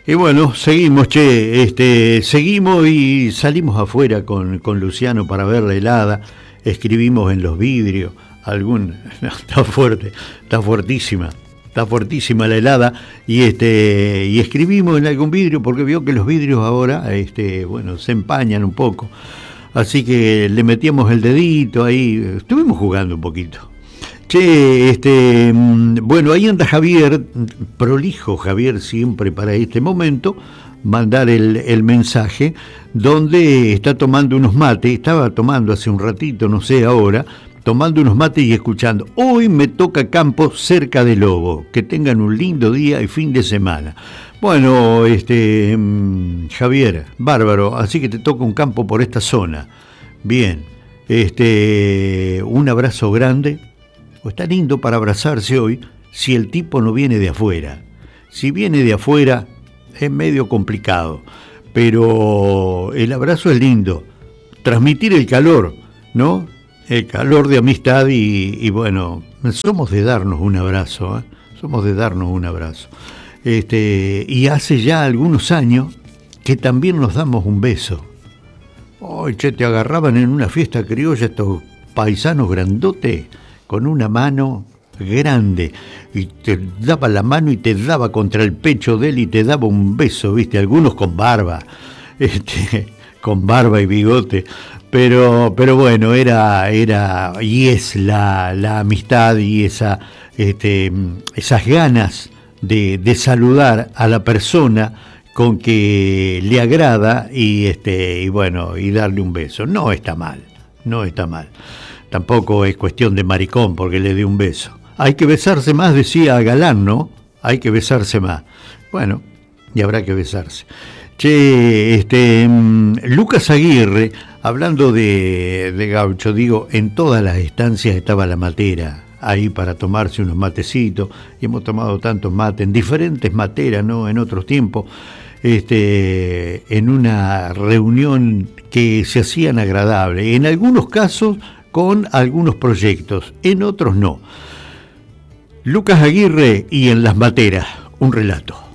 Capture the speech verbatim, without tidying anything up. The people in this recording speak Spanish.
Y bueno, seguimos, che, este, seguimos y salimos afuera con, con Luciano para ver la helada, escribimos en los vidrios, algún, no, está fuerte, está fuertísima, está fuertísima la helada, y este, y escribimos en algún vidrio, porque vio que los vidrios ahora, este, bueno, se empañan un poco, así que le metíamos el dedito ahí, estuvimos jugando un poquito. Che, este, bueno, ahí anda Javier, prolijo Javier siempre para este momento, mandar el, el mensaje, donde está tomando unos mates, estaba tomando hace un ratito, no sé ahora, tomando unos mates y escuchando. Hoy me toca campo cerca de Lobo, que tengan un lindo día y fin de semana. Bueno, este, Javier, bárbaro, así que te toca un campo por esta zona. Bien, este, un abrazo grande. Está lindo para abrazarse hoy si el tipo no viene de afuera. Si viene de afuera es medio complicado, pero el abrazo es lindo. Transmitir el calor, ¿no? El calor de amistad y, y bueno, somos de darnos un abrazo, ¿eh? Somos de darnos un abrazo. Este, y hace ya algunos años que también nos damos un beso. Oh, che, te agarraban en una fiesta criolla estos paisanos grandotes, con una mano grande, y te daba la mano y te daba contra el pecho de él y te daba un beso, ¿viste? Algunos con barba, este, con barba y bigote, pero, pero bueno, era, era y es la, la amistad y esa, este, esas ganas de, de saludar a la persona con que le agrada y, este, y bueno, y darle un beso. No está mal, no está mal. Tampoco es cuestión de maricón porque le dé un beso. Hay que besarse más, decía Galán, ¿no? Hay que besarse más. Bueno, y habrá que besarse. Che, este, um, Lucas Aguirre, hablando de, de gaucho, digo, en todas las estancias estaba la matera, ahí para tomarse unos matecitos, y hemos tomado tantos mates, en diferentes materas, ¿no? En otros tiempos, este, en una reunión que se hacían agradables. En algunos casos, con algunos proyectos, en otros no. Lucas Aguirre y en las materas, un relato.